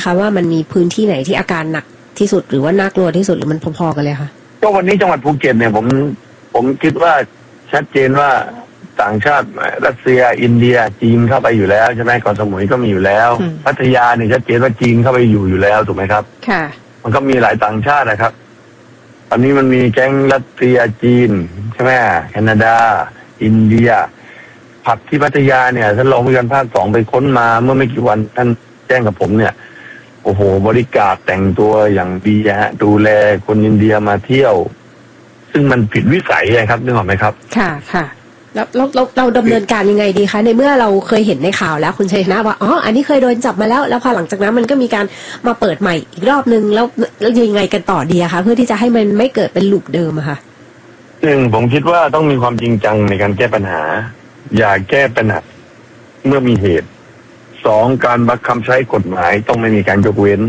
คะว่ามันมีพื้นที่ไหนที่อาการหนักที่สุดหรือว่าน่ากลัวที่สุดหรือมันพอๆกันเลยคะก็วันนี้จังหวัดภูเก็ตเนี่ยผมคิดว่าชัดเจนว่าต่างชาติรัสเซียอินเดียจีนเข้าไปอยู่แล้วใช่ไหมเกาะสมุยก็มีอยู่แล้วพัทยาเนี่ยชัดเจนว่าจีนเข้าไปอยู่แล้วถูกไหมครับค่ะมันก็มีหลายต่างชาตินะครับตอนนี้มันมีแก๊งรัสเซียจีนใช่ไหมแคนาดาอินเดียผับที่พัทยาเนี่ยท่านรองผู้การภาค 2ไปค้นมาเมื่อไม่กี่วันท่านแจ้งกับผมเนี่ยโอ้โหบริการแต่งตัวอย่างดีฮะดูแลคนอินเดียมาเที่ยวซึ่งมันผิดวิสัยครับนึกออกไหมครับค่ะค่ะแล้วเราดำเนินการยังไงดีคะในเมื่อเราเคยเห็นในข่าวแล้วคุณชัยชนะว่าอ๋ออันนี้เคยโดนจับมาแล้วพอหลังจากนั้นมันก็มีการมาเปิดใหม่อีกรอบนึงแล้วยังไงกันต่อดีคะเพื่อที่จะให้มันไม่เกิดเป็นลูปเดิมอะค่ะผมคิดว่าต้องมีความจริงจังในการแก้ปัญหาอย่าแก้ปัญหาเมื่อมีเหตุ2การบังคับใช้กฎหมายต้องไม่มีการยกเว้น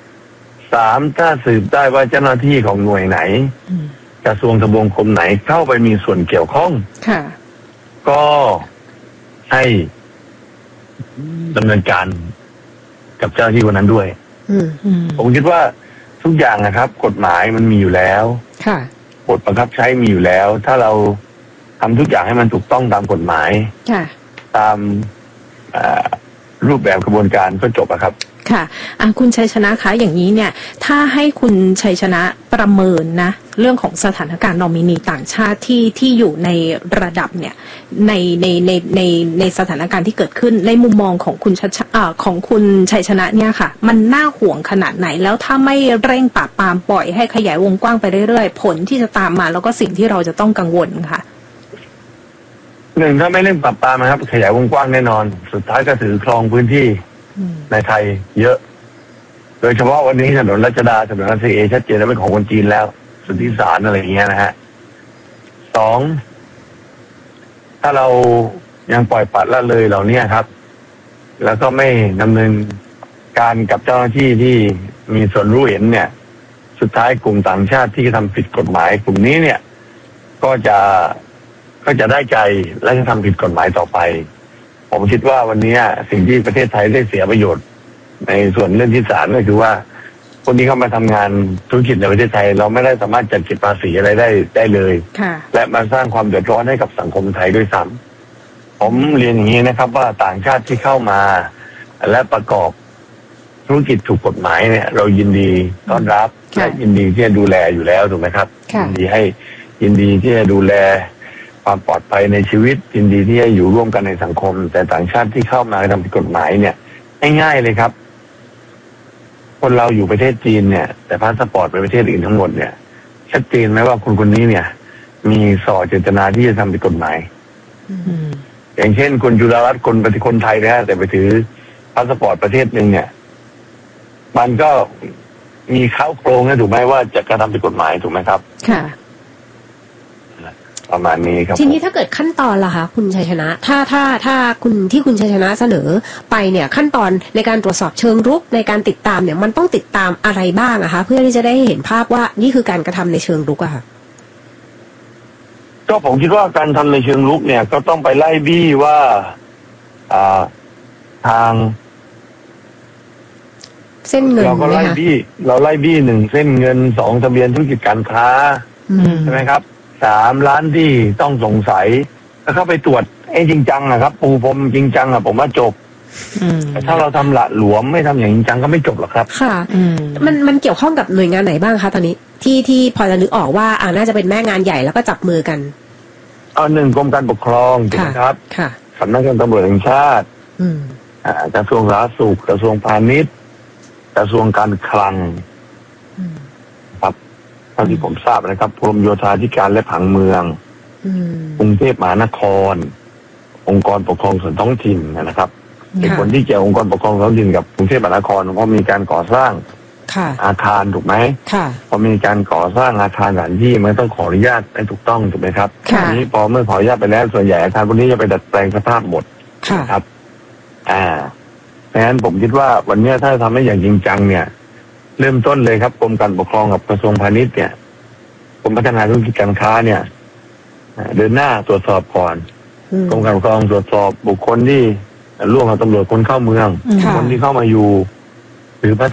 3ถ้าสืบได้ว่าเจ้าหน้าที่ของหน่วยไหนกระทรวงทบวงกรมไหนเข้าไปมีส่วนเกี่ยวข้องค่ะก็ให้ดำเนินการกับเจ้าหน้าที่คนนั้นด้วยผมคิดว่าทุกอย่างนะครับกฎหมายมันมีอยู่แล้วค่ะกฎบังคับใช้มีอยู่แล้วถ้าเราทำทุกอย่างให้มันถูกต้องตามกฎหมายตามรูปแบบกระบวนการก็จบอะครับค่ะคุณชัยชนะคะอย่างนี้เนี่ยถ้าให้คุณชัยชนะประเมินนะเรื่องของสถานการณ์นอมินีต่างชาติที่อยู่ในระดับเนี่ยในสถานการณ์ที่เกิดขึ้นในมุมมองของของคุณชัยชนะเนี่ยค่ะมันน่าห่วงขนาดไหนแล้วถ้าไม่เร่งปราบปรามปล่อยให้ขยายวงกว้างไปเรื่อยๆผลที่จะตามมาแล้วก็สิ่งที่เราจะต้องกังวลค่ะถ้าไม่เร่งปราบปรามนะครับขยายวงกว้างแน่นอนสุดท้ายก็ถือครองพื้นที่ในไทยเยอะโดยเฉพาะวันนี้ถนนรัชดาถนนรัชเอชัดเจนแล้วเป็นของคนจีนแล้วสุทธิสารอะไรอย่างเงี้ยนะฮะ2ถ้าเรายังปล่อยปละละเลยเหล่านี้ครับแล้วก็ไม่ดำเนินการกับเจ้าหน้าที่ที่มีส่วนรู้เห็นเนี่ยสุดท้ายกลุ่มต่างชาติที่ทำผิดกฎหมายกลุ่มนี้เนี่ยก็จะได้ใจและจะทำผิดกฎหมายต่อไปผมคิดว่าวันนี้สิ่งที่ประเทศไทยได้เสียประโยชน์ในส่วนเรื่องที่ศาลก็คือว่าคนที่เข้ามาทำงานธุรกิจในประเทศไทยเราไม่ได้สามารถจัดเก็บภาษีอะไรได้เลยและมาสร้างความเดือดร้อนให้กับสังคมไทยด้วยซ้ำผมเรียนอย่างนี้นะครับว่าต่างชาติที่เข้ามาและประกอบธุรกิจถูกกฎหมายเนี่ยเรายินดีต้อนรับและยินดีที่จะดูแลอยู่แล้วถูกไหมครับยินดีที่จะดูแลความปลอดภัยในชีวิตยินดีที่จะอยู่ร่วมกันในสังคมแต่ต่างชาติที่เข้ามาทำผิดกฎหมายเนี่ยง่ายๆเลยครับคนเราอยู่ประเทศจีนเนี่ยแต่พาสปอร์ตไปประเทศอื่นทั้งหมดเนี่ยชัดเจนไหมว่าคนนี้เนี่ยมีส่อเจตนาที่จะทำผิดกฎหมายอย่างเช่นคนจุฬารัตน์คนไทยนะแต่ไปถือพาสปอร์ตประเทศหนึ่งเนี่ยมันก็มีเข้าโครงนะถูกไหมว่าจะกระทำผิดกฎหมายถูกไหมครับค่ะประมาณนี้ครับทีนี้ถ้าเกิดขั้นตอนล่ะคะคุณชัยชนะถ้าคุณชัยชนะเสนอไปเนี่ยขั้นตอนในการตรวจสอบเชิงรุกในการติดตามเนี่ยมันต้องติดตามอะไรบ้างอะคะเพื่อที่จะได้เห็นภาพว่านี่คือการกระทำในเชิงรุกอะค่ะก็ผมคิดว่าการทำในเชิงรุกเนี่ยก็ต้องไปไล่บี้ว่าทางเส้นเงินเราก็ไล่บี้1เส้นเงิน2ทะเบียนธุรกิจการค้าใช่ไหมครับ3ร้านที่ต้องสงสัยแล้วเข้าไปตรวจจริงจังนะครับปูพรมจริงจังผมว่าจบแต่ถ้าเราทำละหลวมไม่ทำอย่างจริงจังก็ไม่จบหรอกครับค่ะมันเกี่ยวข้องกับหน่วยงานไหนบ้างคะตอนนี้ที่พอจะนึกออกว่าน่าจะเป็นแม่งานใหญ่แล้วก็จับมือกัน 1กรมการปกครองถูกไหมครับสำนักงานตำรวจแห่งชาติกระทรวงสาธารณสุขกระทรวงพาณิชย์กระทรวงการคลังเท่าที่ผมทราบนะครับกรมโยธาธิการและผังเมืองกรุงเทพมหานครองค์กรปกครองส่วนท้องถิ่นนะครับเป็นคนที่เกี่ยวองค์กรปกครองท้องถิ่นกับกรุงเทพมหานครเพราะมีการก่อสร้างอาคารถูกไหมพอมีการก่อสร้างอาคารสถานที่มันต้องขออนุญาตให้ถูกต้องถูกไหมครับอันนี้พอเมื่อขออนุญาตไปแล้วส่วนใหญ่อาคารพวกนี้จะไปดัดแปลงสภาพหมดครับดังนั้นผมคิดว่าวันนี้ถ้าทำให้อย่างจริงจังเนี่ยเริ่มต้นเลยครับกรมการปกครองกับกระทรวงพาณิชย์เนี่ยกรมพัฒนาธุรกิจการค้าเนี่ยเดินหน้าตรวจสอบก่อนกรมการปกครองตรวจสอบบุคคลที่ร่วมกับตำรวจคนเข้าเมืองคนที่เข้ามาอยู่หรือพาส